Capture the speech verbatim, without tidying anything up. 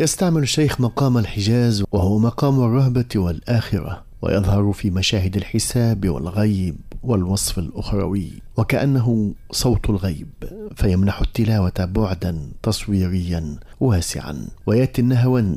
يستعمل الشيخ مقام الحجاز وهو مقام الرهبة والآخرة، ويظهر في مشاهد الحساب والغيب والوصف الأخروي، وكأنه صوت الغيب، فيمنح التلاوة بعدا تصويريا واسعا. وياتي النهاوند